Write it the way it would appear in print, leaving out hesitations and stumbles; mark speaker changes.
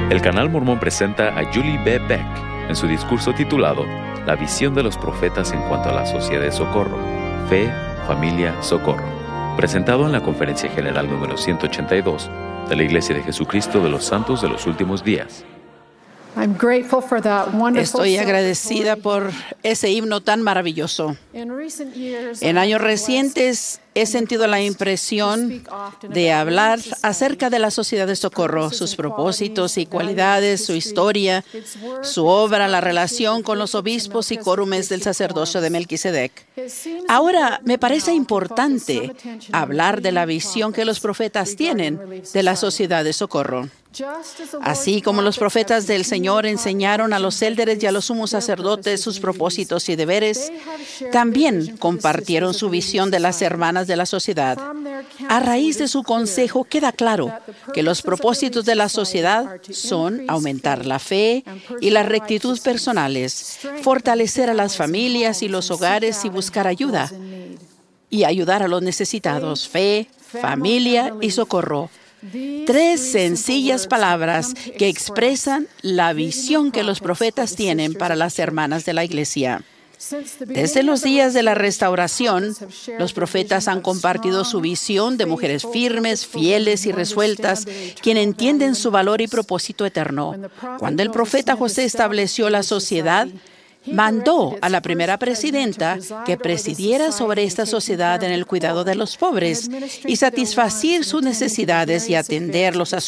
Speaker 1: El Canal Mormón presenta a Julie B. Beck en su discurso titulado La visión de los profetas en cuanto a la sociedad de socorro, fe, familia, socorro, presentado en la Conferencia General número 182 de la Iglesia de Jesucristo de los Santos de los Últimos Días.
Speaker 2: Estoy agradecida por ese himno tan maravilloso. En años recientes he sentido la impresión de hablar acerca de la Sociedad de Socorro, sus propósitos y cualidades, su historia, su obra, la relación con los obispos y córumes del sacerdocio de Melquisedec. Ahora me parece importante hablar de la visión que los profetas tienen de la Sociedad de Socorro. Así como los profetas del Señor enseñaron a los élderes y a los sumos sacerdotes sus propósitos y deberes, también compartieron su visión de las hermanas de la sociedad. A raíz de su consejo queda claro que los propósitos de la sociedad son aumentar la fe y la rectitud personales, fortalecer a las familias y los hogares y buscar ayuda, y ayudar a los necesitados, fe, familia y socorro. Tres sencillas palabras que expresan la visión que los profetas tienen para las hermanas de la Iglesia. Desde los días de la Restauración, los profetas han compartido su visión de mujeres firmes, fieles y resueltas, quienes entienden su valor y propósito eterno. Cuando el profeta José estableció la sociedad, mandó a la primera presidenta que presidiera sobre esta sociedad en el cuidado de los pobres y satisfacer sus necesidades y atenderlos a